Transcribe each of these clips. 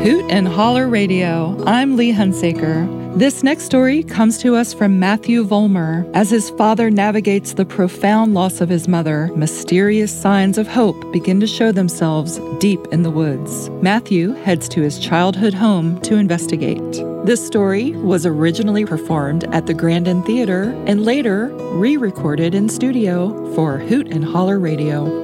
Hoot and Holler Radio. I'm Lee Hunsaker. This next story comes to us from Matthew Vollmer. As his father navigates the profound loss of his mother, mysterious signs of hope begin to show themselves deep in the woods. Matthew heads to his childhood home to investigate. This story was originally performed at the Grandin Theater and later re-recorded in studio for Hoot and Holler Radio.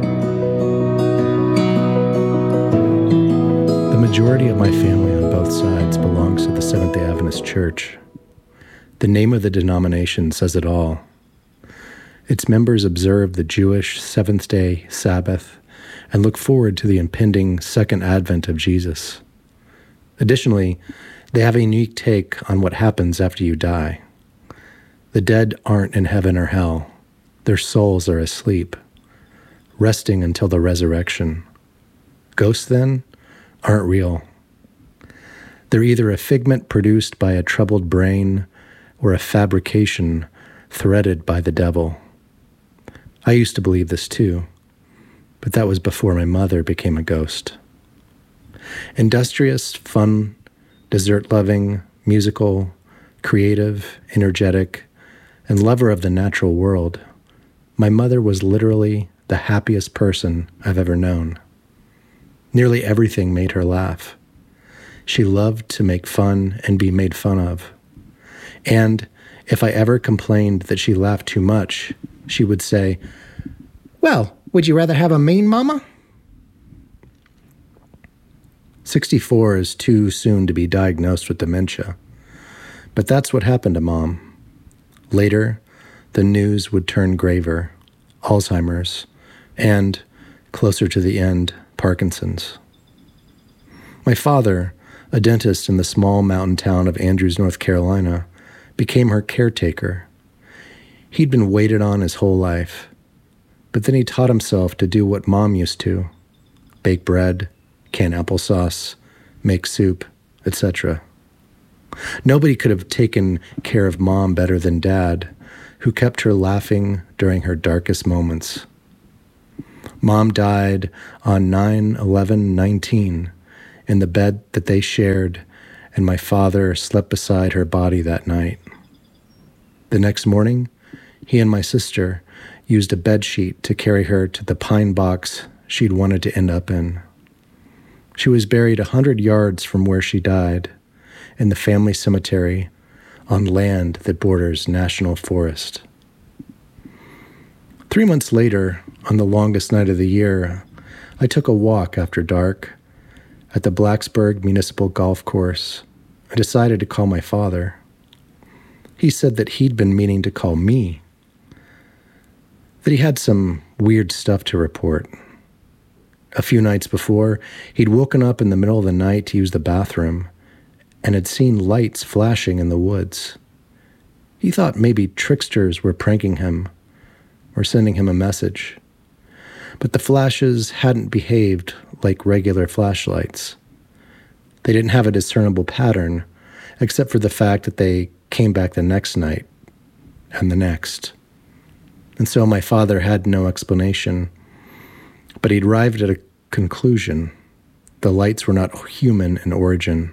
The majority of my family on both sides belongs to the Seventh-day Adventist Church. The name of the denomination says it all. Its members observe the Jewish seventh-day Sabbath and look forward to the impending second advent of Jesus. Additionally, they have a unique take on what happens after you die. The dead aren't in heaven or hell. Their souls are asleep, resting until the resurrection. Ghosts, then, aren't real. They're either a figment produced by a troubled brain or a fabrication threaded by the devil. I used to believe this too, but that was before my mother became a ghost. Industrious, fun, dessert-loving, musical, creative, energetic, and lover of the natural world, my mother was literally the happiest person I've ever known. Nearly everything made her laugh. She loved to make fun and be made fun of. And if I ever complained that she laughed too much, she would say, "Well, would you rather have a mean mama?" 64 is too soon to be diagnosed with dementia. But that's what happened to Mom. Later, the news would turn graver, Alzheimer's, and, closer to the end, Parkinson's. My father, a dentist in the small mountain town of Andrews, North Carolina, became her caretaker. He'd been waited on his whole life, but then he taught himself to do what Mom used to: bake bread, can applesauce, make soup, etc. Nobody could have taken care of Mom better than Dad, who kept her laughing during her darkest moments. Mom died on 9/11/19 in the bed that they shared, and my father slept beside her body that night. The next morning, he and my sister used a bedsheet to carry her to the pine box she'd wanted to end up in. She was buried 100 yards from where she died, in the family cemetery on land that borders National Forest. 3 months later, on the longest night of the year, I took a walk after dark at the Blacksburg Municipal Golf Course. I decided to call my father. He said that he'd been meaning to call me, that he had some weird stuff to report. A few nights before, he'd woken up in the middle of the night to use the bathroom and had seen lights flashing in the woods. He thought maybe tricksters were pranking him or sending him a message. But the flashes hadn't behaved like regular flashlights. They didn't have a discernible pattern, except for the fact that they came back the next night and the next. And so my father had no explanation, but he'd arrived at a conclusion. The lights were not human in origin.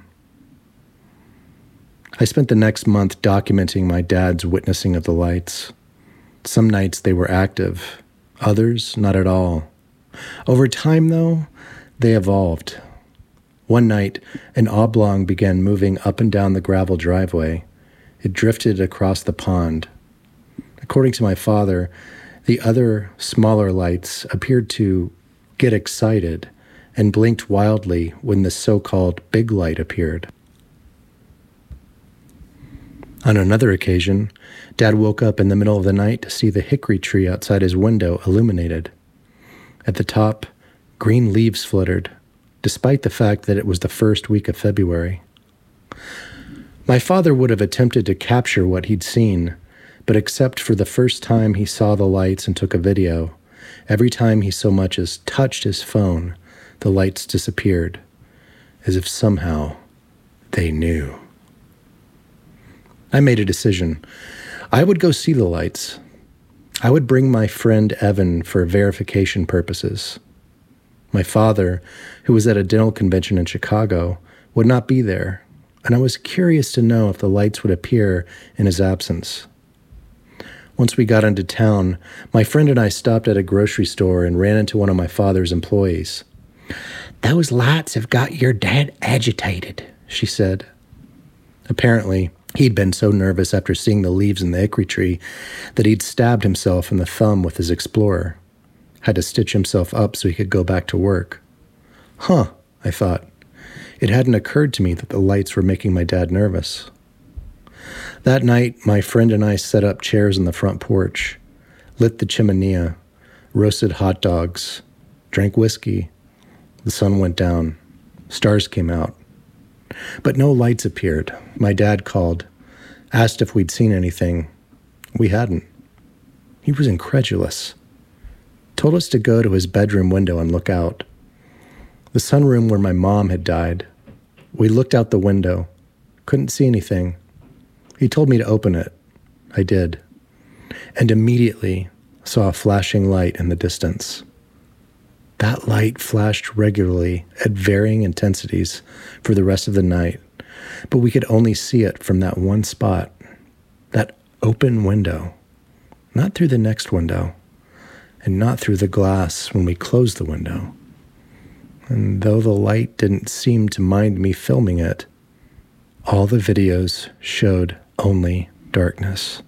I spent the next month documenting my dad's witnessing of the lights. Some nights they were active, others not at all. Over time, though, they evolved. One night, an oblong began moving up and down the gravel driveway. It drifted across the pond. According to my father, the other smaller lights appeared to get excited and blinked wildly when the so-called big light appeared. On another occasion, Dad woke up in the middle of the night to see the hickory tree outside his window illuminated. At the top, green leaves fluttered, despite the fact that it was the first week of February. My father would have attempted to capture what he'd seen, but except for the first time he saw the lights and took a video, every time he so much as touched his phone, the lights disappeared, as if somehow they knew. I made a decision. I would go see the lights. I would bring my friend Evan for verification purposes. My father, who was at a dental convention in Chicago, would not be there, and I was curious to know if the lights would appear in his absence. Once we got into town, my friend and I stopped at a grocery store and ran into one of my father's employees. "Those lights have got your dad agitated," she said. Apparently, he'd been so nervous after seeing the leaves in the hickory tree that he'd stabbed himself in the thumb with his Explorer. Had to stitch himself up so he could go back to work. Huh, I thought. It hadn't occurred to me that the lights were making my dad nervous. That night, my friend and I set up chairs on the front porch, lit the chimenea, roasted hot dogs, drank whiskey. The sun went down. Stars came out. But no lights appeared. My dad called, asked if we'd seen anything. We hadn't. He was incredulous. Told us to go to his bedroom window and look out. The sunroom where my mom had died. We looked out the window. Couldn't see anything. He told me to open it. I did. And immediately saw a flashing light in the distance. That light flashed regularly at varying intensities for the rest of the night, but we could only see it from that one spot, that open window, not through the next window, and not through the glass when we closed the window. And though the light didn't seem to mind me filming it, all the videos showed only darkness.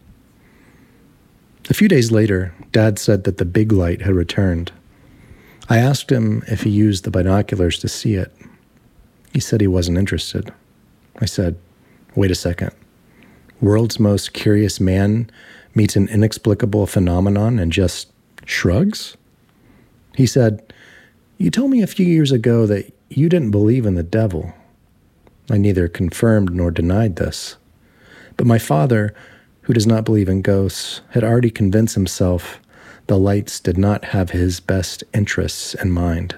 A few days later, Dad said that the big light had returned. I asked him if he used the binoculars to see it. He said he wasn't interested. I said, "Wait a second. World's most curious man meets an inexplicable phenomenon and just shrugs?" He said, "You told me a few years ago that you didn't believe in the devil." I neither confirmed nor denied this. But my father, who does not believe in ghosts, had already convinced himself the lights did not have his best interests in mind.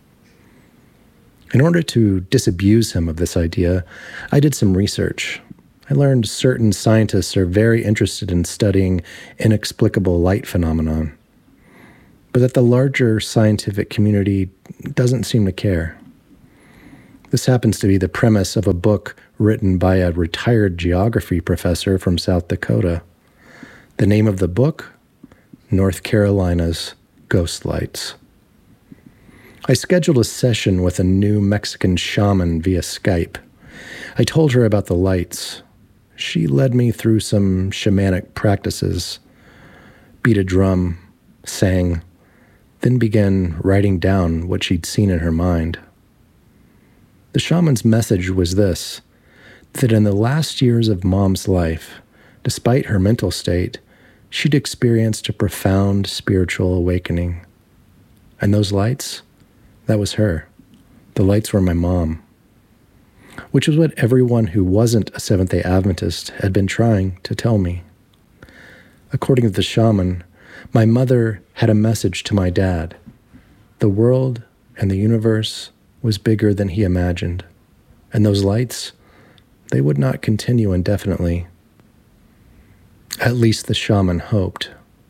In order to disabuse him of this idea, I did some research. I learned certain scientists are very interested in studying inexplicable light phenomenon, but that the larger scientific community doesn't seem to care. This happens to be the premise of a book written by a retired geography professor from South Dakota. The name of the book? North Carolina's Ghost Lights. I scheduled a session with a New Mexican shaman via Skype. I told her about the lights. She led me through some shamanic practices, beat a drum, sang, then began writing down what she'd seen in her mind. The shaman's message was this, that in the last years of Mom's life, despite her mental state, she'd experienced a profound spiritual awakening. And those lights, that was her. The lights were my mom. Which was what everyone who wasn't a Seventh-day Adventist had been trying to tell me. According to the shaman, my mother had a message to my dad. The world and the universe was bigger than he imagined. And those lights, they would not continue indefinitely. At least the shaman hoped.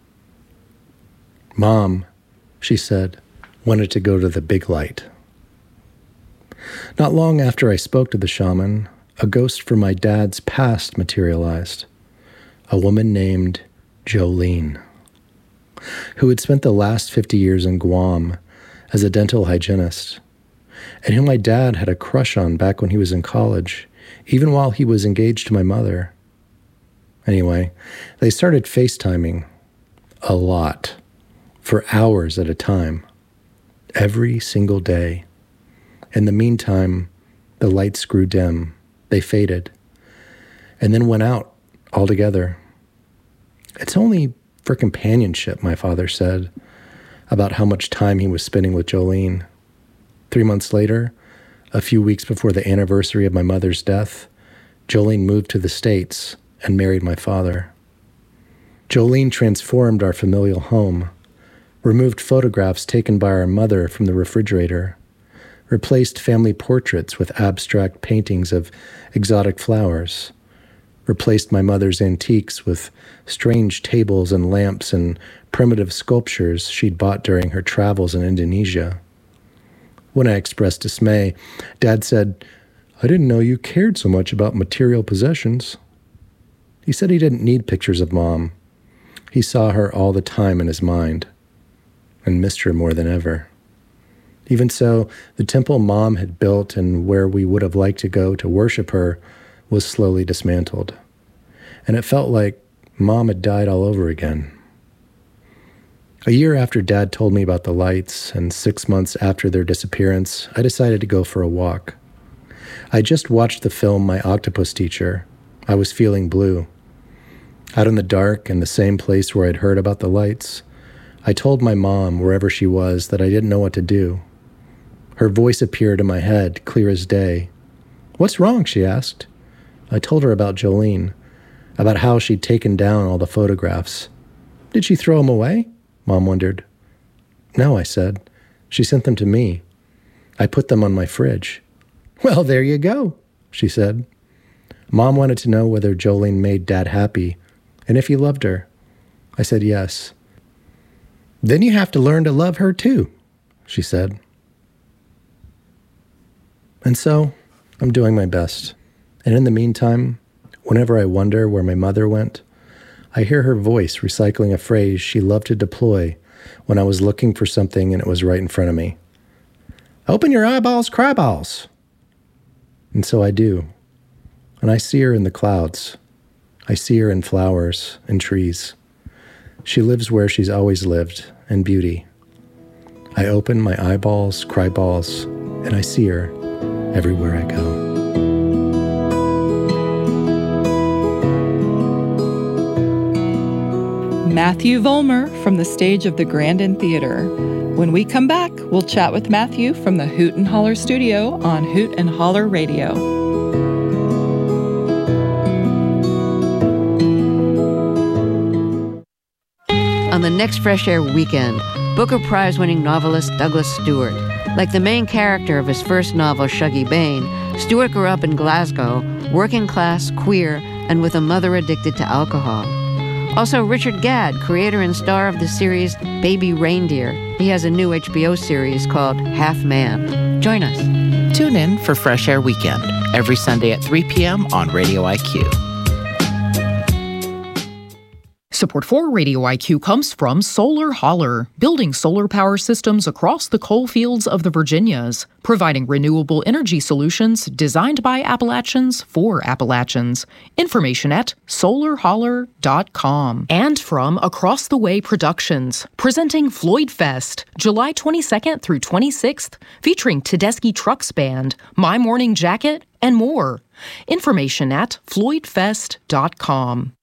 Mom, she said, wanted to go to the big light. Not long after I spoke to the shaman, a ghost from my dad's past materialized. A woman named Jolene, who had spent the last 50 years in Guam as a dental hygienist, and who my dad had a crush on back when he was in college, even while he was engaged to my mother. Anyway, they started FaceTiming a lot, for hours at a time, every single day. In the meantime, the lights grew dim, they faded, and then went out altogether. It's only for companionship, my father said, about how much time he was spending with Jolene. 3 months later, a few weeks before the anniversary of my mother's death, Jolene moved to the States and married my father. Jolene transformed our familial home, removed photographs taken by our mother from the refrigerator, replaced family portraits with abstract paintings of exotic flowers, replaced my mother's antiques with strange tables and lamps and primitive sculptures she'd bought during her travels in Indonesia. When I expressed dismay, Dad said, "I didn't know you cared so much about material possessions." He said he didn't need pictures of Mom. He saw her all the time in his mind and missed her more than ever. Even so, the temple Mom had built and where we would have liked to go to worship her was slowly dismantled. And it felt like Mom had died all over again. A year after Dad told me about the lights, and 6 months after their disappearance, I decided to go for a walk. I just watched the film My Octopus Teacher. I was feeling blue. Out in the dark, in the same place where I'd heard about the lights, I told my mom, wherever she was, that I didn't know what to do. Her voice appeared in my head, clear as day. "What's wrong?" she asked. I told her about Jolene, about how she'd taken down all the photographs. "Did she throw them away?" Mom wondered. "No," I said. "She sent them to me. I put them on my fridge." "Well, there you go," she said. Mom wanted to know whether Jolene made Dad happy and if he loved her. I said yes. "Then you have to learn to love her too," she said. And so, I'm doing my best. And in the meantime, whenever I wonder where my mother went, I hear her voice recycling a phrase she loved to deploy when I was looking for something and it was right in front of me. "Open your eyeballs, cry balls." And so I do. And I see her in the clouds. I see her in flowers and trees. She lives where she's always lived, in beauty. I open my eyeballs, cry balls, and I see her everywhere I go. Matthew Vollmer from the stage of the Grandin Theater. When we come back, we'll chat with Matthew from the Hoot and Holler studio on Hoot and Holler Radio. On the next Fresh Air weekend, Booker Prize-winning novelist Douglas Stewart. Like the main character of his first novel, Shuggie Bain, Stewart grew up in Glasgow, working class, queer, and with a mother addicted to alcohol. Also, Richard Gadd, creator and star of the series Baby Reindeer. He has a new HBO series called Half Man. Join us. Tune in for Fresh Air Weekend, every Sunday at 3 p.m. on Radio IQ. Support for Radio IQ comes from Solar Holler, building solar power systems across the coal fields of the Virginias, providing renewable energy solutions designed by Appalachians for Appalachians. Information at solarholler.com. And from Across the Way Productions, presenting Floyd Fest, July 22nd through 26th, featuring Tedeschi Trucks Band, My Morning Jacket, and more. Information at floydfest.com.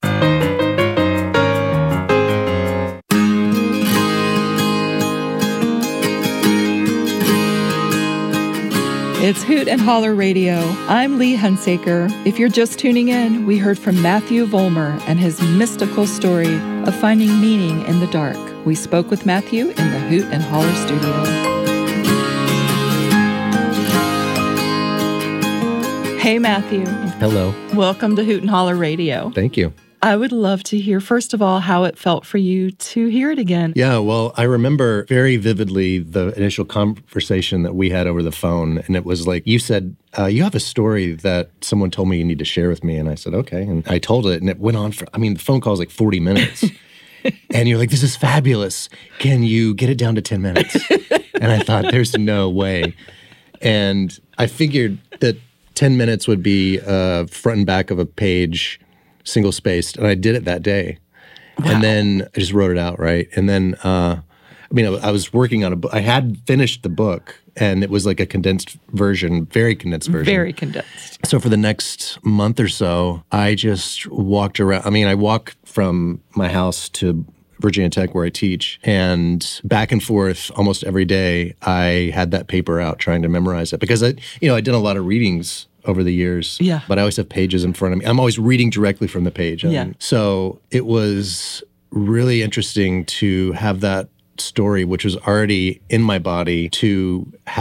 It's Hoot and Holler Radio. I'm Lee Hunsaker. If you're just tuning in, we heard from Matthew Vollmer and his mystical story of finding meaning in the dark. We spoke with Matthew in the Hoot and Holler studio. Hey, Matthew. Hello. Welcome to Hoot and Holler Radio. Thank you. I would love to hear, first of all, how it felt for you to hear it again. Yeah, well, I remember very vividly the initial conversation that we had over the phone. And it was like, you said, you have a story that someone told me you need to share with me. And I said, okay. And I told it, and it went on for, the phone call was like 40 minutes. And you're like, this is fabulous. Can you get it down to 10 minutes? And I thought, there's no way. And I figured that 10 minutes would be front and back of a page, single-spaced, and I did it that day. Wow. And then I just wrote it out, right? And then, I was working on a book. I had finished the book, and it was like a condensed version, very condensed version. Very condensed. So for the next month or so, I just walked around. I walk from my house to Virginia Tech where I teach, and back and forth almost every day, I had that paper out trying to memorize it. Because I did a lot of readings over the years. Yeah. But I always have pages in front of me. I'm always reading directly from the page. Yeah. So it was really interesting to have that story, which was already in my body, to have it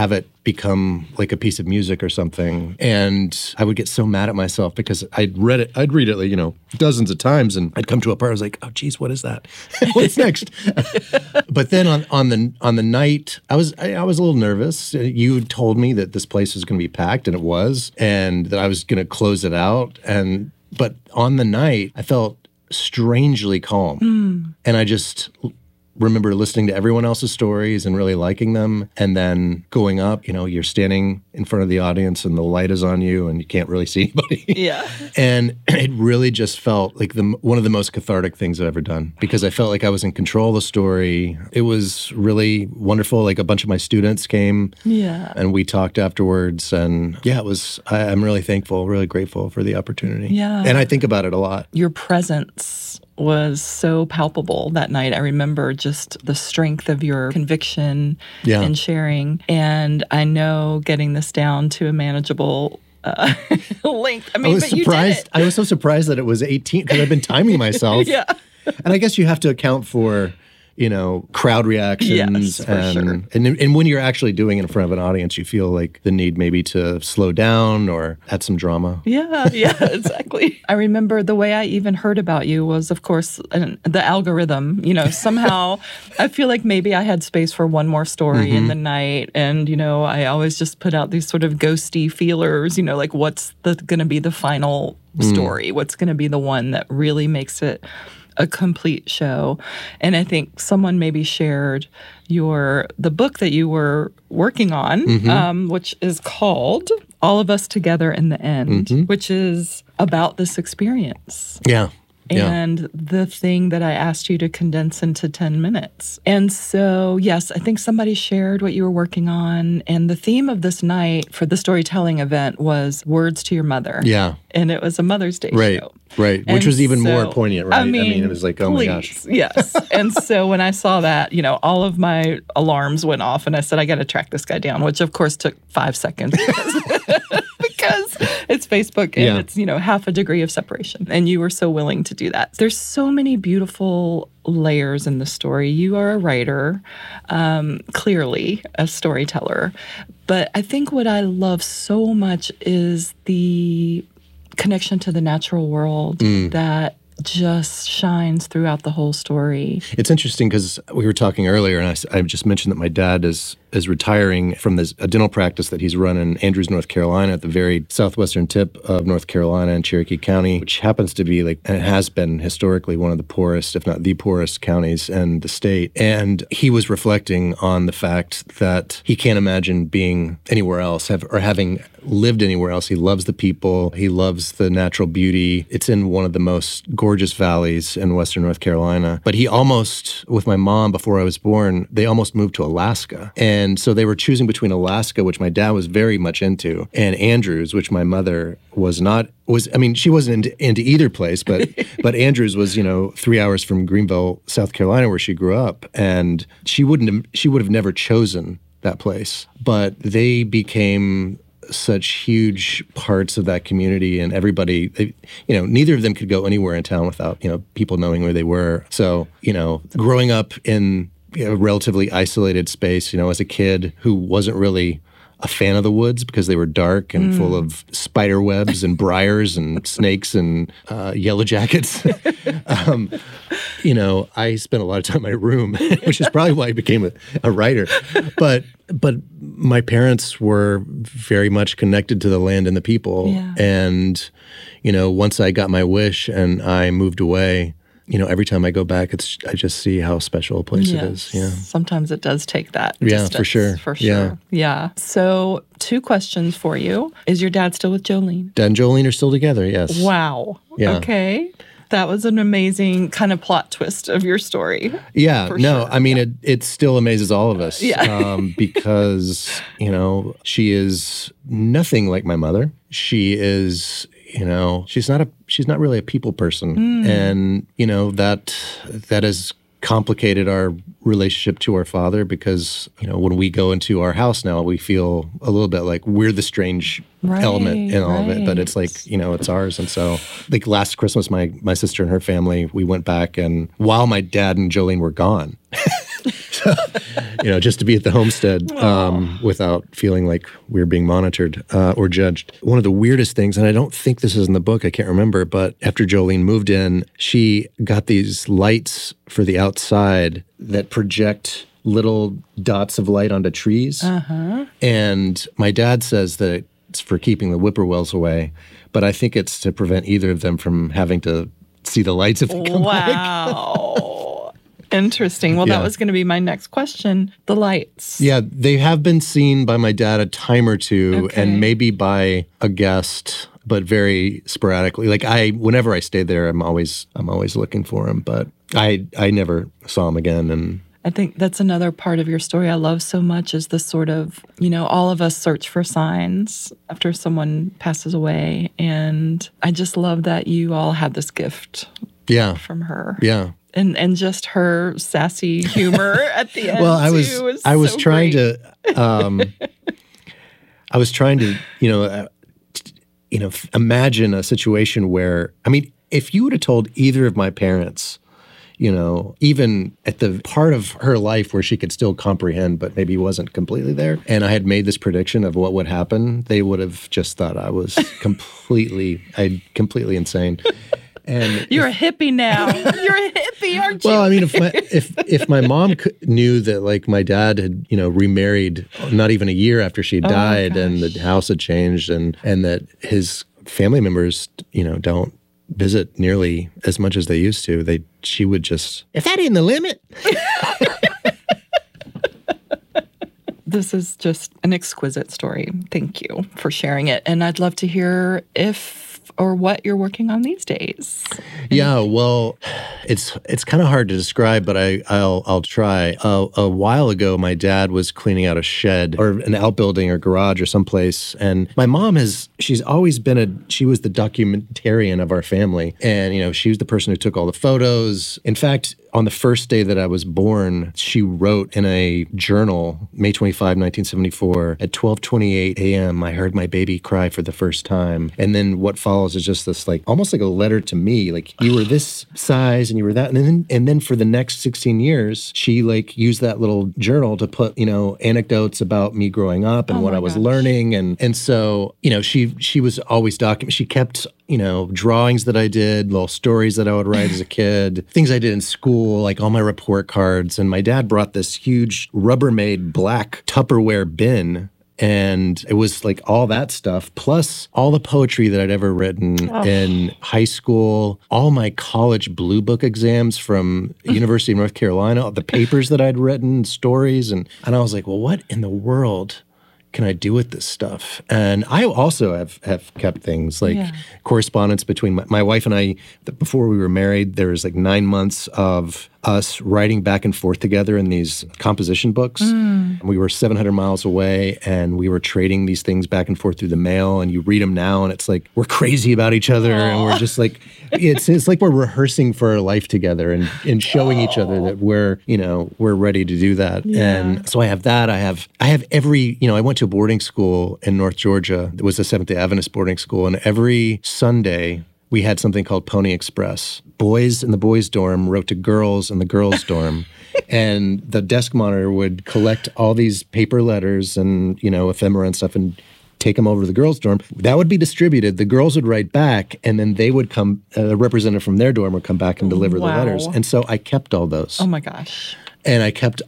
become like a piece of music or something. And I would get so mad at myself because I'd read it like, dozens of times, and I'd come to a part, I was like, oh geez, what is that? What's next? But then on the night, I was a little nervous. You told me that this place was going to be packed, and it was, and that I was going to close it out. But on the night, I felt strangely calm. And I just remember listening to everyone else's stories and really liking them. And then going up, you're standing in front of the audience and the light is on you and you can't really see anybody. Yeah. And it really just felt like one of the most cathartic things I've ever done, because I felt like I was in control of the story. It was really wonderful. Like a bunch of my students came and we talked afterwards. And I'm really thankful, really grateful for the opportunity. Yeah. And I think about it a lot. Your presence was so palpable that night. I remember just the strength of your conviction and sharing. And I know getting this down to a manageable length. But you did it. I was so surprised that it was 18 because I've been timing myself. Yeah. And I guess you have to account for crowd reactions. Yes, for sure. And when you're actually doing it in front of an audience, you feel like the need maybe to slow down or add some drama. Yeah, exactly. I remember the way I even heard about you was, of course, the algorithm. Somehow I feel like maybe I had space for one more story in the night. And, I always just put out these sort of ghosty feelers, like what's going to be the final story? What's going to be the one that really makes it a complete show? And I think someone maybe shared the book that you were working on, which is called All of Us Together in the End, which is about this experience. Yeah. And the thing that I asked you to condense into 10 minutes. And so, yes, I think somebody shared what you were working on. And the theme of this night for the storytelling event was words to your mother. Yeah. And it was a Mother's Day show. Right. Which was even more poignant, right? I mean, it was like, oh my gosh. Yes. And so when I saw that, all of my alarms went off and I said, I got to track this guy down, which of course took 5 seconds because it's Facebook and it's, half a degree of separation. And you were so willing to do that. There's so many beautiful layers in the story. You are a writer, clearly a storyteller. But I think what I love so much is the connection to the natural world that just shines throughout the whole story. It's interesting because we were talking earlier, and I just mentioned that my dad is retiring from a dental practice that he's run in Andrews, North Carolina, at the very southwestern tip of North Carolina in Cherokee County, which happens to be and it has been historically one of the poorest, if not the poorest counties in the state. And he was reflecting on the fact that he can't imagine being anywhere else or having lived anywhere else. He loves the people. He loves the natural beauty. It's in one of the most gorgeous valleys in western North Carolina. But he almost, with my mom before I was born, they almost moved to Alaska. And so they were choosing between Alaska, which my dad was very much into, and Andrews, which my mother was not. She wasn't into either place, but Andrews was, 3 hours from Greenville, South Carolina, where she grew up, and she would have never chosen that place. But they became such huge parts of that community, and everybody, neither of them could go anywhere in town without, people knowing where they were. So, growing up in a relatively isolated space, as a kid who wasn't really a fan of the woods because they were dark and full of spider webs and briars and snakes and yellow jackets. I spent a lot of time in my room, which is probably why I became a writer. But my parents were very much connected to the land and the people. Yeah. And, once I got my wish and I moved away, every time I go back, I just see how special a place it is. Yeah. Sometimes it does take that Yeah, distance, for sure. For sure. Yeah. So 2 questions for you. Is your dad still with Jolene? Dad and Jolene are still together, yes. Wow. Yeah. Okay. That was an amazing kind of plot twist of your story. Yeah. Sure. It still amazes all of us. Yeah. Because, she is nothing like my mother. She is, she's not really a people person. And, that has complicated our relationship to our father because, when we go into our house now, we feel a little bit like we're the strange element in all of it, but it's like, it's ours. And so like last Christmas, my sister and her family, we went back, and while my dad and Jolene were gone, So, just to be at the homestead without feeling like we were being monitored or judged. One of the weirdest things, and I don't think this is in the book, I can't remember, but after Jolene moved in, she got these lights for the outside that project little dots of light onto trees. And my dad says that it's for keeping the whippoorwills away, but I think it's to prevent either of them from having to see the lights if they come back. Wow. Interesting. Well, that was going to be my next question. The lights. Yeah, they have been seen by my dad a time or two, and maybe by a guest, but very sporadically. Like whenever I stayed there, I'm always looking for him, but I never saw him again. And I think that's another part of your story I love so much is the sort of, all of us search for signs after someone passes away. And I just love that you all had this gift from her. Yeah. And just her sassy humor at the end. Well, I was trying to imagine a situation where, if you would have told either of my parents, even at the part of her life where she could still comprehend, but maybe wasn't completely there, and I had made this prediction of what would happen, they would have just thought I was completely insane. And you're a hippie now. You're a hippie, aren't you? Well, if my mom knew that like my dad had remarried not even a year after she died, and the house had changed, and that his family members don't visit nearly as much as they used to, she would just, if that ain't the limit. This is just an exquisite story. Thank you for sharing it. And I'd love to hear if or what you're working on these days. Yeah, well, it's kind of hard to describe, but I'll try. A while ago, my dad was cleaning out a shed or an outbuilding or garage or someplace, and my mom she's always been she was the documentarian of our family, and she was the person who took all the photos. In fact, on the first day that I was born, she wrote in a journal, May 25, 1974, at 12:28 a.m., I heard my baby cry for the first time. And then what follows is just this, like, almost like a letter to me, like, you were this size and you were that. And then for the next 16 years, she, like, used that little journal to put, anecdotes about me growing up and what I was learning. And so, she was always documenting. She kept drawings that I did, little stories that I would write as a kid, things I did in school, like all my report cards. And my dad brought this huge Rubbermaid black Tupperware bin. And it was like all that stuff, plus all the poetry that I'd ever written in high school, all my college Blue Book exams from University of North Carolina, the papers that I'd written, stories. And I was like, well, what in the world can I do with this stuff? And I also have kept things like correspondence between my wife and I. Before we were married, there was like 9 months of us writing back and forth together in these composition books. We were 700 miles away, and we were trading these things back and forth through the mail, and you read them now, and it's like we're crazy about each other, and we're just like, it's like we're rehearsing for our life together and showing each other that we're ready to do that. And so I have that. I have every, I went to a boarding school in North Georgia. It was a Seventh-day Adventist boarding school, and every Sunday we had something called Pony Express. Boys in the boys' dorm wrote to girls in the girls' dorm. And the desk monitor would collect all these paper letters and, ephemera and stuff and take them over to the girls' dorm. That would be distributed. The girls would write back, and then they would come, a representative from their dorm would come back and deliver the letters. And so I kept all those. Oh, my gosh. And I kept,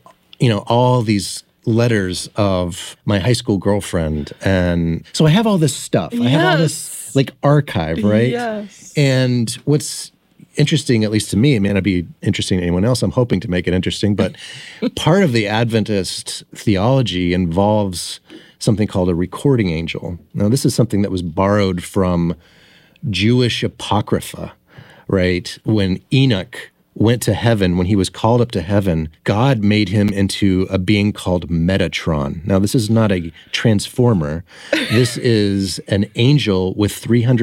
all these letters of my high school girlfriend. And so I have all this stuff. I have all this like archive, right? Yes. And what's interesting, at least to me, it may not be interesting to anyone else. I'm hoping to make it interesting, but part of the Adventist theology involves something called a recording angel. Now, this is something that was borrowed from Jewish Apocrypha, right? When Enoch went to heaven, when he was called up to heaven, God made him into a being called Metatron. Now, this is not a transformer. This is an angel with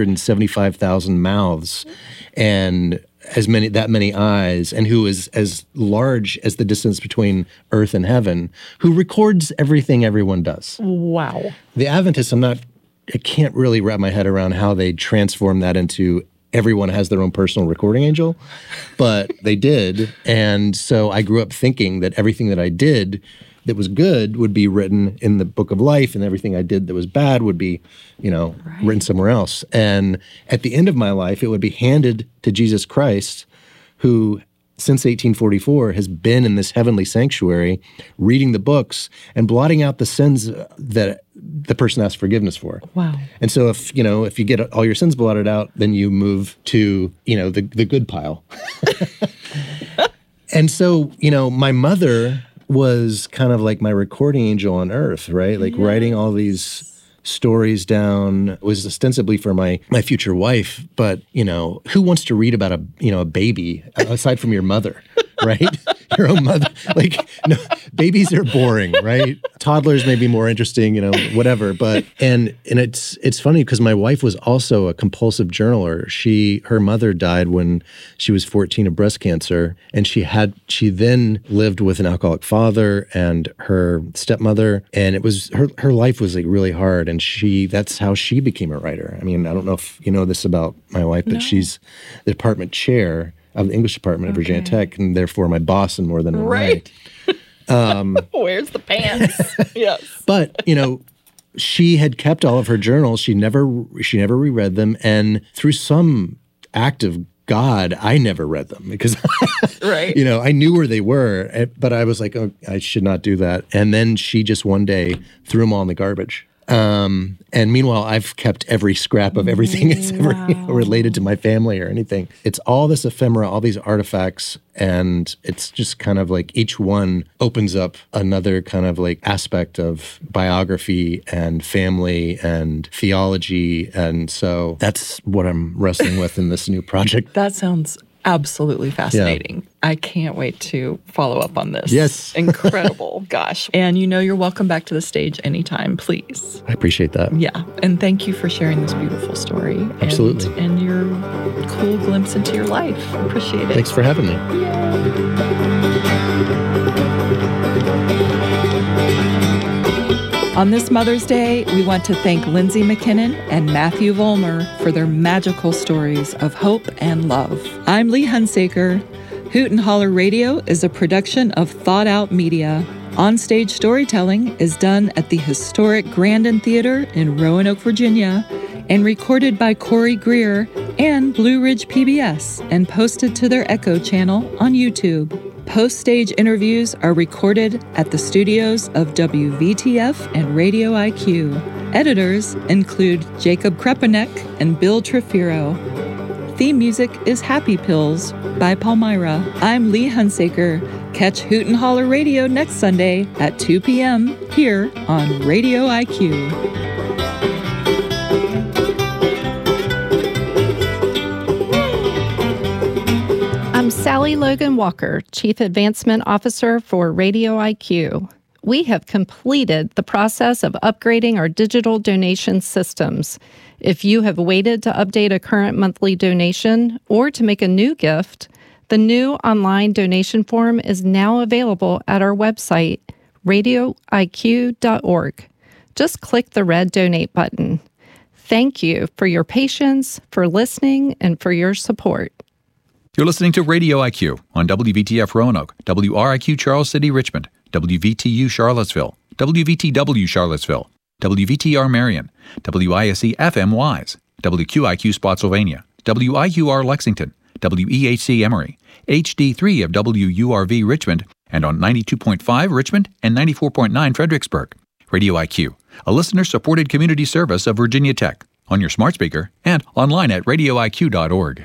375,000 mouths and that many eyes, and who is as large as the distance between earth and heaven, who records everything everyone does. Wow. The Adventists, I can't really wrap my head around how they transform that into everyone has their own personal recording angel, but they did. And so I grew up thinking that everything that I did that was good would be written in the book of life, and everything I did that was bad would be, written somewhere else. And at the end of my life, it would be handed to Jesus Christ, who since 1844 has been in this heavenly sanctuary, reading the books and blotting out the sins that the person asked forgiveness for. Wow. And so if you get all your sins blotted out, then you move to, the good pile. And so, my mother was kind of like my recording angel on earth, right? Like writing all these stories down. It was ostensibly for my future wife, but who wants to read about a baby aside from your mother, right? Your own mother. Like, no, babies are boring, right? Toddlers may be more interesting, whatever. But and it's funny because my wife was also a compulsive journaler. Her mother died when she was 14 of breast cancer, and she then lived with an alcoholic father and her stepmother, and it was her life was like really hard, and that's how she became a writer. I mean, I don't know if you know this about my wife, but she's the department chair of the English department at Virginia Tech, and therefore my boss in more than one way. Where's the pants? Yes. But, she had kept all of her journals. She never reread them. And through some act of God, I never read them because, right. I knew where they were, but I was like, oh, I should not do that. And then she just one day threw them all in the garbage. And meanwhile, I've kept every scrap of everything that's ever related to my family or anything. It's all this ephemera, all these artifacts, and it's just kind of like each one opens up another kind of like aspect of biography and family and theology. And so that's what I'm wrestling with in this new project. That sounds absolutely fascinating. Yeah. I can't wait to follow up on this. Yes. Incredible. Gosh. And you're welcome back to the stage anytime, please. I appreciate that. Yeah. And thank you for sharing this beautiful story. Absolutely. And your cool glimpse into your life. Appreciate it. Thanks for having me. On this Mother's Day, we want to thank Lindsay McKinnon and Matthew Vollmer for their magical stories of hope and love. I'm Lee Hunsaker. Hoot and Holler Radio is a production of Thought Out Media. On-stage storytelling is done at the historic Grandin Theater in Roanoke, Virginia, and recorded by Corey Greer and Blue Ridge PBS and posted to their Echo channel on YouTube. Post-stage interviews are recorded at the studios of WVTF and Radio IQ. Editors include Jacob Krepanek and Bill Trefiro. Theme music is Happy Pills by Palmyra. I'm Lee Hunsaker. Catch Hoot and Holler Radio next Sunday at 2 p.m. here on Radio IQ. I'm Sally Logan Walker, Chief Advancement Officer for Radio IQ. We have completed the process of upgrading our digital donation systems. If you have waited to update a current monthly donation or to make a new gift, the new online donation form is now available at our website, radioiq.org. Just click the red donate button. Thank you for your patience, for listening, and for your support. You're listening to Radio IQ on WVTF Roanoke, WRIQ Charles City Richmond, WVTU Charlottesville, WVTW Charlottesville, WVTR Marion, WISC FM Wise, WQIQ Spotsylvania, WIUR Lexington, WEHC Emory, HD3 of WURV Richmond, and on 92.5 Richmond and 94.9 Fredericksburg. Radio IQ, a listener-supported community service of Virginia Tech, on your smart speaker and online at radioiq.org.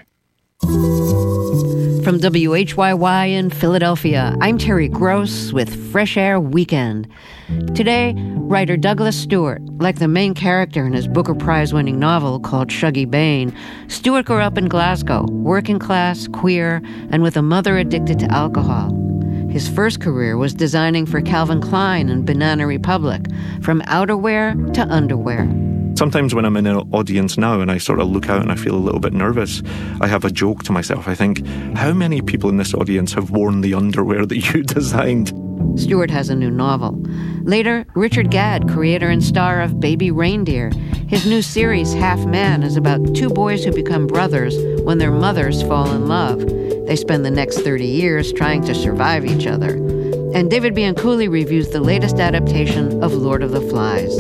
From WHYY in Philadelphia, I'm Terry Gross with Fresh Air Weekend. Today, writer Douglas Stewart, like the main character in his Booker Prize-winning novel called Shuggie Bain, Stewart grew up in Glasgow, working class, queer, and with a mother addicted to alcohol. His first career was designing for Calvin Klein and Banana Republic, from outerwear to underwear. Sometimes when I'm in an audience now and I sort of look out and I feel a little bit nervous, I have a joke to myself. I think, how many people in this audience have worn the underwear that you designed? Stewart has a new novel. Later, Richard Gadd, creator and star of Baby Reindeer. His new series, Half Man, is about two boys who become brothers when their mothers fall in love. They spend the next 30 years trying to survive each other. And David Bianculli reviews the latest adaptation of Lord of the Flies.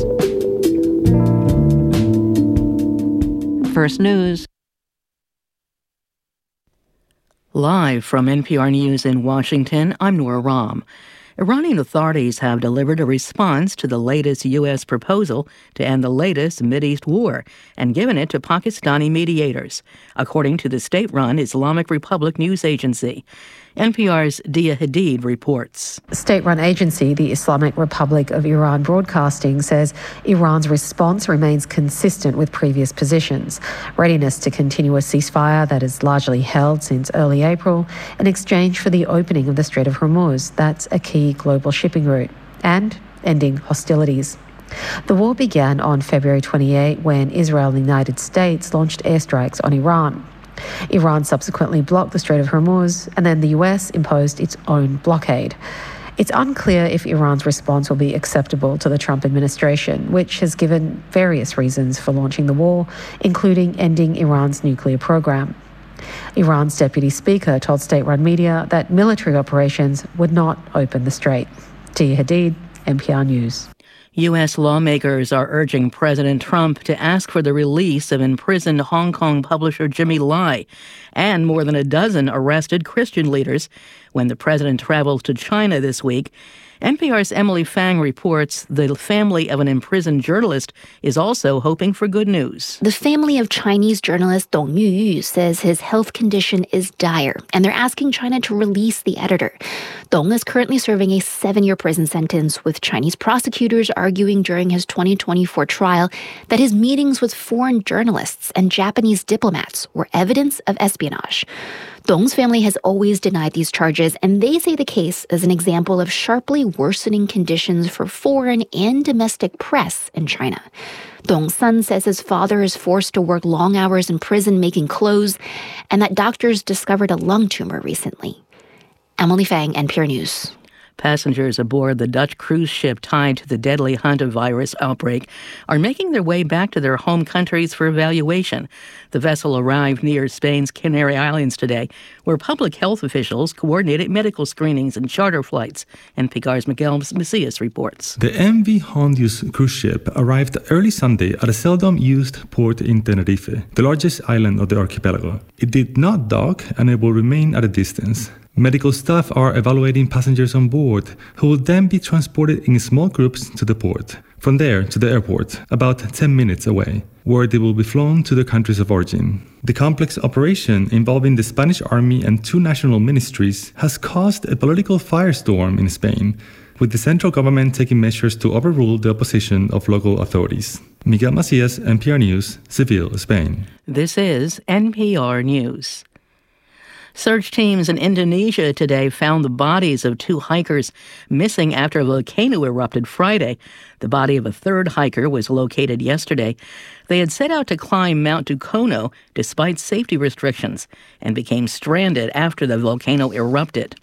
First News. Live from NPR News in Washington, I'm Nora Rahm. Iranian authorities have delivered a response to the latest U.S. proposal to end the latest Mideast war and given it to Pakistani mediators, according to the state-run Islamic Republic news agency. NPR's Dia Hadid reports. The state-run agency, the Islamic Republic of Iran Broadcasting, says Iran's response remains consistent with previous positions. Readiness to continue a ceasefire that is largely held since early April in exchange for the opening of the Strait of Hormuz. That's a key global shipping route. And ending hostilities. The war began on February 28 when Israel and the United States launched airstrikes on Iran. Iran subsequently blocked the Strait of Hormuz, and then the US imposed its own blockade. It's unclear if Iran's response will be acceptable to the Trump administration, which has given various reasons for launching the war, including ending Iran's nuclear program. Iran's deputy speaker told state-run media that military operations would not open the strait. Tia Hadid, NPR News. U.S. lawmakers are urging President Trump to ask for the release of imprisoned Hong Kong publisher Jimmy Lai and more than a dozen arrested Christian leaders when the president travels to China this week. NPR's Emily Fang reports the family of an imprisoned journalist is also hoping for good news. The family of Chinese journalist Dong Yuyu says his health condition is dire, and they're asking China to release the editor. Dong is currently serving a 7-year prison sentence, with Chinese prosecutors arguing during his 2024 trial that his meetings with foreign journalists and Japanese diplomats were evidence of espionage. Dong's family has always denied these charges, and they say the case is an example of sharply worsening conditions for foreign and domestic press in China. Dong's son says his father is forced to work long hours in prison making clothes, and that doctors discovered a lung tumor recently. Emily Fang, NPR News. Passengers aboard the Dutch cruise ship tied to the deadly hantavirus outbreak are making their way back to their home countries for evaluation. The vessel arrived near Spain's Canary Islands today, where public health officials coordinated medical screenings and charter flights. NPR's Miguel Macias reports. The MV Hondius cruise ship arrived early Sunday at a seldom used port in Tenerife, the largest island of the archipelago. It did not dock, and it will remain at a distance. Medical staff are evaluating passengers on board, who will then be transported in small groups to the port. From there to the airport, about 10 minutes away, where they will be flown to their countries of origin. The complex operation involving the Spanish Army and 2 national ministries has caused a political firestorm in Spain, with the central government taking measures to overrule the opposition of local authorities. Miguel Macias, NPR News, Seville, Spain. This is NPR News. Search teams in Indonesia today found the bodies of 2 hikers missing after a volcano erupted Friday. The body of a 3rd hiker was located yesterday. They had set out to climb Mount Dukono despite safety restrictions and became stranded after the volcano erupted.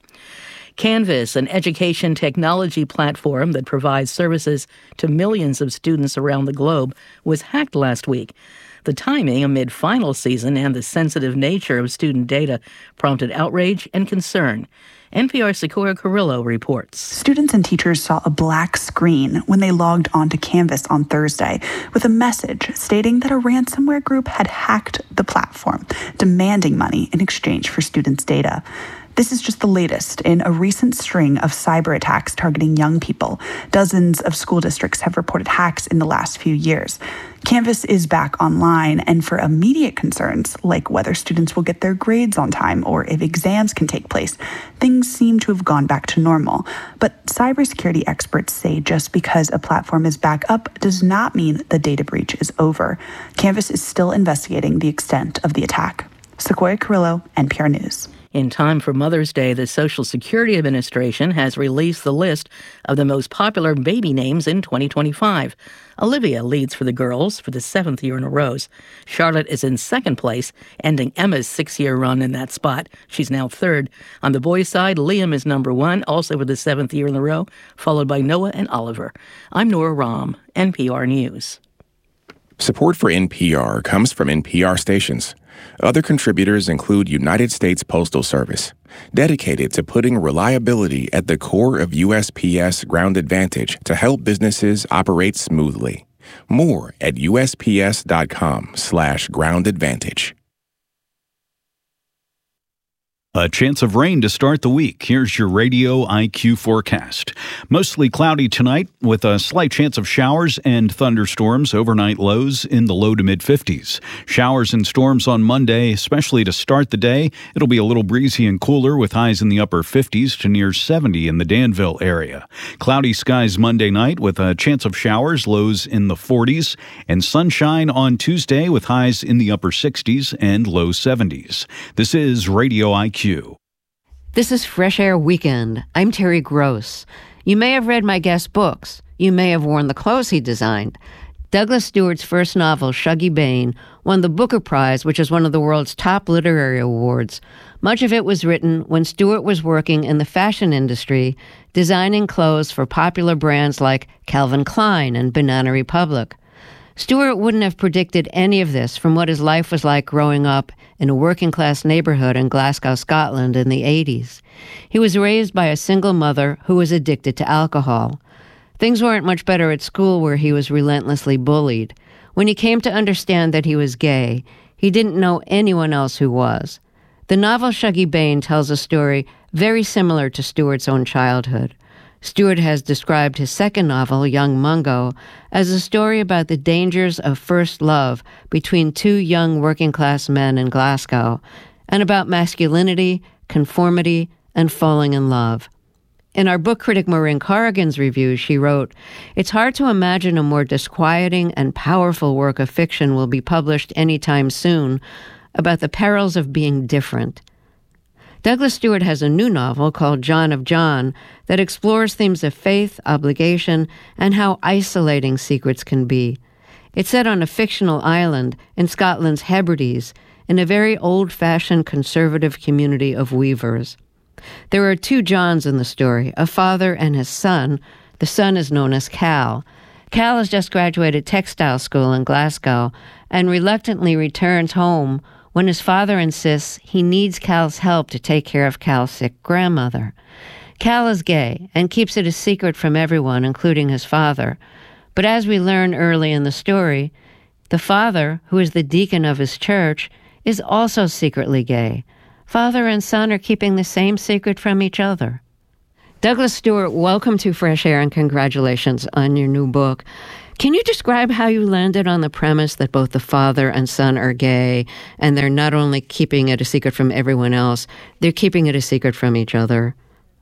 Canvas, an education technology platform that provides services to millions of students around the globe, was hacked last week. The timing amid final season and the sensitive nature of student data prompted outrage and concern. NPR's Sequoia Carrillo reports. Students and teachers saw a black screen when they logged onto Canvas on Thursday with a message stating that a ransomware group had hacked the platform, demanding money in exchange for students' data. This is just the latest in a recent string of cyber attacks targeting young people. Dozens of school districts have reported hacks in the last few years. Canvas is back online, and for immediate concerns, like whether students will get their grades on time or if exams can take place, things seem to have gone back to normal. But cybersecurity experts say just because a platform is back up does not mean the data breach is over. Canvas is still investigating the extent of the attack. Sequoia Carrillo, NPR News. In time for Mother's Day, the Social Security Administration has released the list of the most popular baby names in 2025. Olivia leads for the girls for the 7th year in a row. Charlotte is in second place, ending Emma's 6-year run in that spot. She's now third. On the boys' side, Liam is number 1, also for the 7th year in a row, followed by Noah and Oliver. I'm Nora Rahm, NPR News. Support for NPR comes from NPR stations. Other contributors include United States Postal Service, dedicated to putting reliability at the core of USPS Ground Advantage to help businesses operate smoothly. More at USPS.com/Ground Advantage. A chance of rain to start the week. Here's your Radio IQ forecast. Mostly cloudy tonight with a slight chance of showers and thunderstorms. Overnight lows in the low to mid-50s. Showers and storms on Monday, especially to start the day. It'll be a little breezy and cooler with highs in the upper 50s to near 70 in the Danville area. Cloudy skies Monday night with a chance of showers, lows in the 40s. And sunshine on Tuesday with highs in the upper 60s and low 70s. This is Radio IQ. This is Fresh Air Weekend. I'm Terry Gross. You may have read my guest books. You may have worn the clothes he designed. Douglas Stewart's first novel, Shuggie Bain, won the Booker Prize, which is one of the world's top literary awards. Much of it was written when Stewart was working in the fashion industry, designing clothes for popular brands like Calvin Klein and Banana Republic. Stewart wouldn't have predicted any of this from what his life was like growing up in a working-class neighborhood in Glasgow, Scotland in the 80s. He was raised by a single mother who was addicted to alcohol. Things weren't much better at school, where he was relentlessly bullied. When he came to understand that he was gay, he didn't know anyone else who was. The novel Shuggie Bain tells a story very similar to Stewart's own childhood. Stewart has described his second novel, Young Mungo, as a story about the dangers of first love between two young working-class men in Glasgow, and about masculinity, conformity, and falling in love. In our book critic Maureen Corrigan's review, she wrote, "It's hard to imagine a more disquieting and powerful work of fiction will be published anytime soon about the perils of being different." Douglas Stewart has a new novel called John of John that explores themes of faith, obligation, and how isolating secrets can be. It's set on a fictional island in Scotland's Hebrides in a very old-fashioned conservative community of weavers. There are two Johns in the story, a father and his son. The son is known as Cal. Cal has just graduated textile school in Glasgow and reluctantly returns home when his father insists he needs Cal's help to take care of Cal's sick grandmother. Cal is gay and keeps it a secret from everyone, including his father. But as we learn early in the story, the father, who is the deacon of his church, is also secretly gay. Father and son are keeping the same secret from each other. Douglas Stewart, welcome to Fresh Air and congratulations on your new book. Can you describe how you landed on the premise that both the father and son are gay, and they're not only keeping it a secret from everyone else, they're keeping it a secret from each other?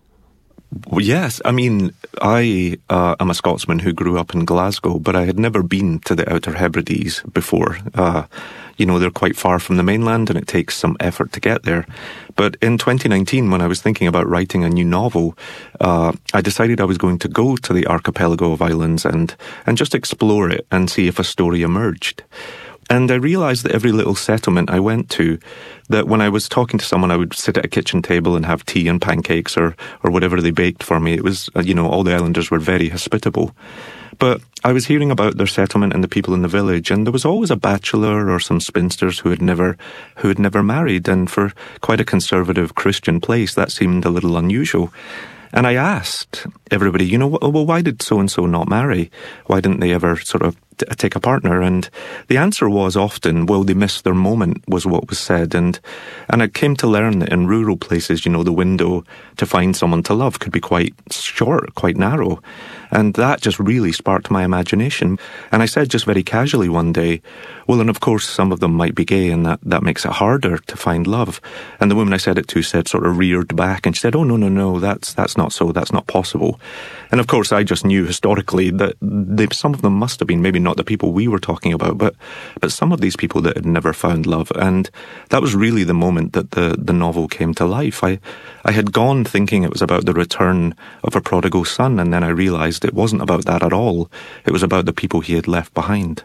Well, yes. I mean, I am a Scotsman who grew up in Glasgow, but I had never been to the Outer Hebrides before. They're quite far from the mainland and it takes some effort to get there. But in 2019, when I was thinking about writing a new novel, I decided I was going to go to the archipelago of islands and just explore it and see if a story emerged. And I realized that every little settlement I went to, that when I was talking to someone, I would sit at a kitchen table and have tea and pancakes or whatever they baked for me. It was, all the islanders were very hospitable. But I was hearing about their settlement and the people in the village, and there was always a bachelor or some spinsters who had never married. And for quite a conservative Christian place, that seemed a little unusual. And I asked everybody, well, why did so-and-so not marry? Why didn't they ever sort of take a partner? And the answer was often, well, they missed their moment, was what was said. And I came to learn that in rural places, the window to find someone to love could be quite short, quite narrow. And that just really sparked my imagination. And I said just very casually one day, well, and of course some of them might be gay, and that makes it harder to find love. And the woman I said it to sort of reared back and she said, oh, no, that's not so, that's not possible. people. And of course, I just knew historically that some of them must have been, maybe not the people we were talking about, but some of these people that had never found love. And that was really the moment that the novel came to life. I had gone thinking it was about the return of a prodigal son, and then I realized it wasn't about that at all. It was about the people he had left behind.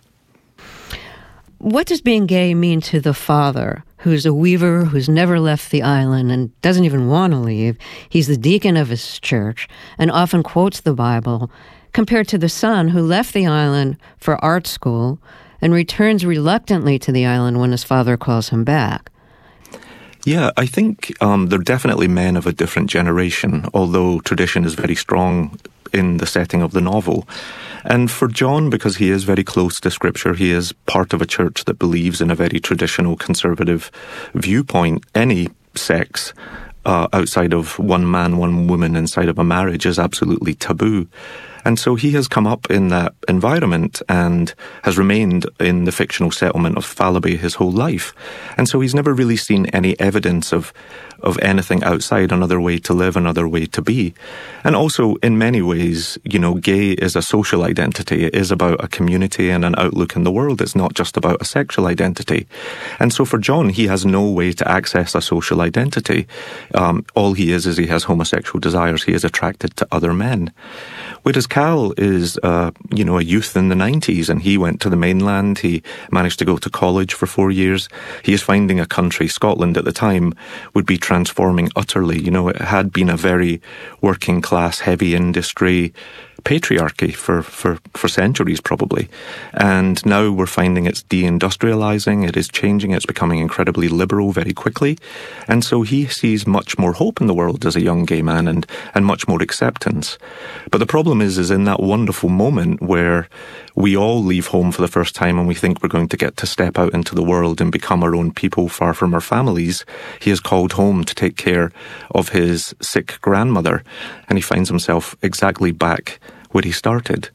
What does being gay mean to the father, who's a weaver, who's never left the island and doesn't even want to leave? He's the deacon of his church and often quotes the Bible, compared to the son who left the island for art school and returns reluctantly to the island when his father calls him back. Yeah, I think they're definitely men of a different generation, although tradition is very strong in the setting of the novel. And for John, because he is very close to Scripture, he is part of a church that believes in a very traditional conservative viewpoint. Any sex outside of one man, one woman inside of a marriage is absolutely taboo. And so he has come up in that environment and has remained in the fictional settlement of Fallaby his whole life. And so he's never really seen any evidence of anything outside, another way to live, another way to be. And also, in many ways, gay is a social identity. It is about a community and an outlook in the world. It's not just about a sexual identity. And so for John, he has no way to access a social identity. All he is he has homosexual desires. He is attracted to other men. Whereas Cal is, a youth in the 90s, and he went to the mainland. He managed to go to college for 4 years. He is finding a country, Scotland at the time, would be transforming utterly. It had been a very working class, heavy industry patriarchy for centuries probably. And now we're finding it's deindustrializing, it is changing, it's becoming incredibly liberal very quickly. And so he sees much more hope in the world as a young gay man and much more acceptance. But the problem is in that wonderful moment where we all leave home for the first time and we think we're going to get to step out into the world and become our own people far from our families, he is called home to take care of his sick grandmother, and he finds himself exactly back where he started.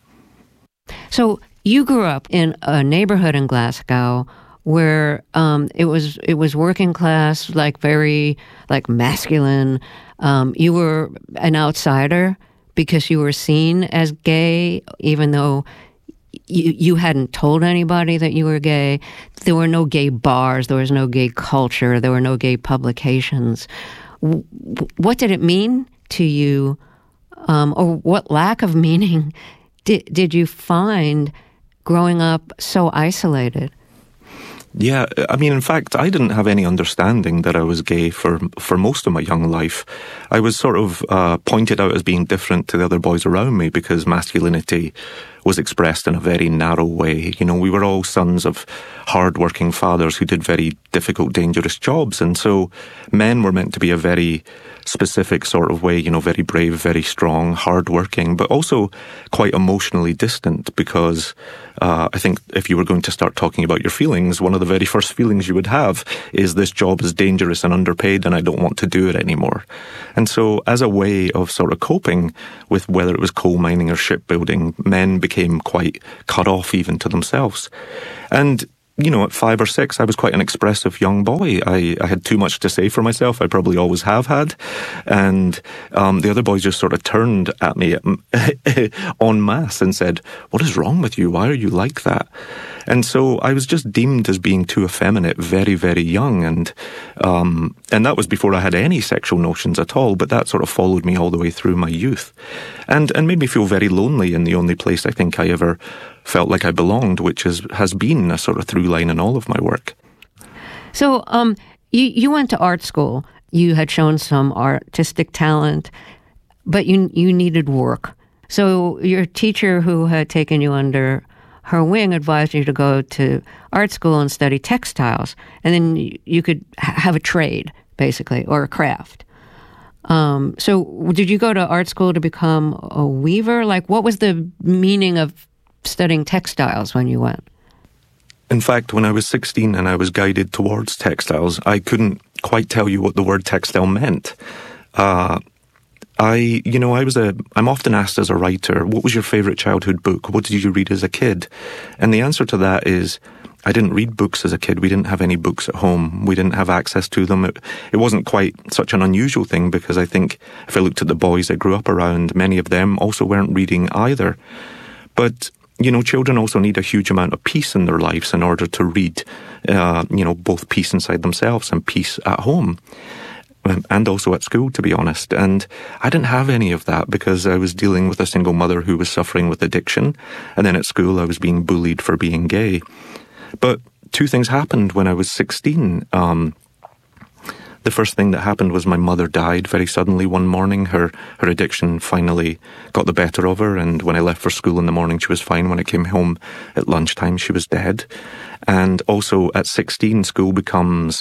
So you grew up in a neighborhood in Glasgow where it was working class, very masculine. You were an outsider because you were seen as gay, even though you hadn't told anybody that you were gay. There were no gay bars. There was no gay culture. There were no gay publications. What did it mean to you, or what lack of meaning did you find growing up so isolated? Yeah, in fact, I didn't have any understanding that I was gay for most of my young life. I was sort of pointed out as being different to the other boys around me because masculinity was expressed in a very narrow way. We were all sons of hard-working fathers who did very difficult, dangerous jobs. And so men were meant to be a very specific sort of way, very brave, very strong, hard-working, but also quite emotionally distant because I think if you were going to start talking about your feelings, one of the very first feelings you would have is this job is dangerous and underpaid and I don't want to do it anymore. And so as a way of sort of coping with whether it was coal mining or shipbuilding, men became quite cut off even to themselves. And at 5 or 6, I was quite an expressive young boy. I had too much to say for myself. I probably always have had. And the other boys just sort of turned at me en masse and said, "What is wrong with you? Why are you like that?" And so I was just deemed as being too effeminate very, very young. And that was before I had any sexual notions at all. But that sort of followed me all the way through my youth and made me feel very lonely in the only place I think I ever felt like I belonged, which has been a sort of through line in all of my work. So you went to art school. You had shown some artistic talent, but you needed work. So your teacher who had taken you under her wing advised you to go to art school and study textiles, and then you could have a trade, basically, or a craft. So did you go to art school to become a weaver? What was the meaning of studying textiles when you went? In fact, when I was 16 and I was guided towards textiles, I couldn't quite tell you what the word textile meant. I'm often asked as a writer, what was your favorite childhood book? What did you read as a kid? And the answer to that is, I didn't read books as a kid. We didn't have any books at home. We didn't have access to them. It wasn't quite such an unusual thing, because I think if I looked at the boys I grew up around, many of them also weren't reading either. But, you know, children also need a huge amount of peace in their lives in order to read, both peace inside themselves and peace at home. And also at school, to be honest. And I didn't have any of that, because I was dealing with a single mother who was suffering with addiction. And then at school, I was being bullied for being gay. But two things happened when I was 16. The first thing that happened was my mother died very suddenly one morning. Her addiction finally got the better of her. And when I left for school in the morning, she was fine. When I came home at lunchtime, she was dead. And also at 16, school becomes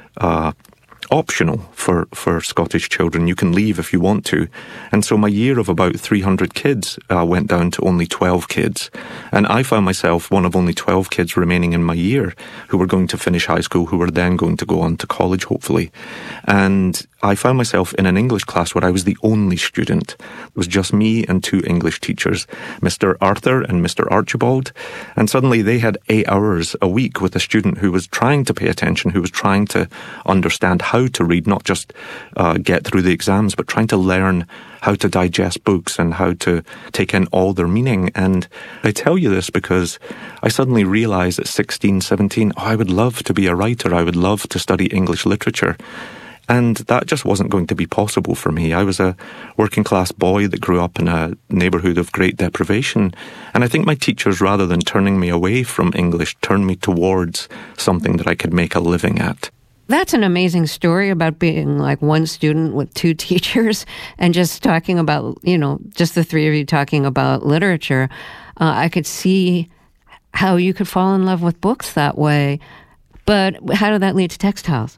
optional for Scottish children. You can leave if you want to. And so my year of about 300 kids went down to only 12 kids. And I found myself one of only 12 kids remaining in my year who were going to finish high school, who were then going to go on to college, hopefully. And I found myself in an English class where I was the only student. It was just me and two English teachers, Mr. Arthur and Mr. Archibald. And suddenly they had 8 hours a week with a student who was trying to pay attention, who was trying to understand how to read, not just get through the exams, but trying to learn how to digest books and how to take in all their meaning. And I tell you this because I suddenly realized at 16, 17, I would love to be a writer. I would love to study English literature. And that just wasn't going to be possible for me. I was a working class boy that grew up in a neighbourhood of great deprivation. And I think my teachers, rather than turning me away from English, turned me towards something that I could make a living at. That's an amazing story about being like one student with two teachers and just talking about, just the three of you talking about literature. I could see how you could fall in love with books that way. But how did that lead to textiles?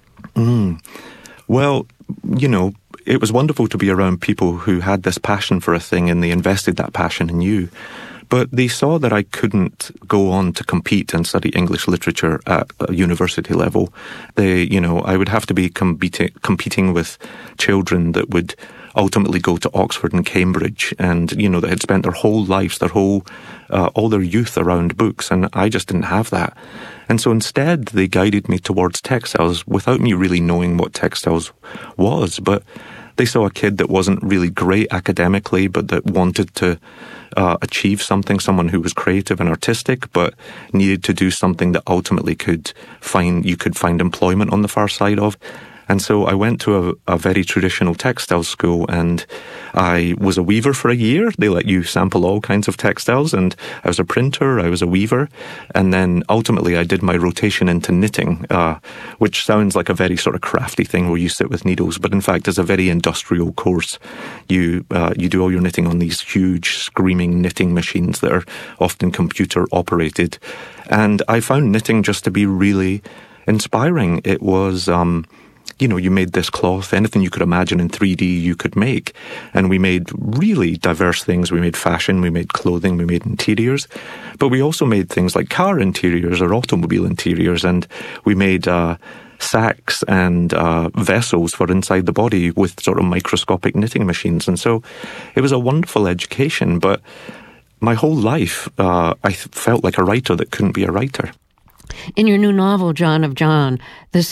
Well, it was wonderful to be around people who had this passion for a thing and they invested that passion in you. But they saw that I couldn't go on to compete and study English literature at a university level. I would have to be competing with children that would ultimately go to Oxford and Cambridge and, that had spent their whole lives, all their youth around books. And I just didn't have that. And so instead, they guided me towards textiles without me really knowing what textiles was. But they saw a kid that wasn't really great academically, but that wanted to achieve something, someone who was creative and artistic, but needed to do something that ultimately you could find employment on the far side of. And so I went to a very traditional textile school and I was a weaver for a year. They let you sample all kinds of textiles and I was a printer, I was a weaver. And then ultimately I did my rotation into knitting, which sounds like a very sort of crafty thing where you sit with needles, but in fact is a very industrial course. You do all your knitting on these huge screaming knitting machines that are often computer operated. And I found knitting just to be really inspiring. It was, you made this cloth, anything you could imagine in 3D you could make. And we made really diverse things. We made fashion, we made clothing, we made interiors. But we also made things like car interiors or automobile interiors. And we made sacks and vessels for inside the body with sort of microscopic knitting machines. And so it was a wonderful education. But my whole life, I felt like a writer that couldn't be a writer. In your new novel, John of John, the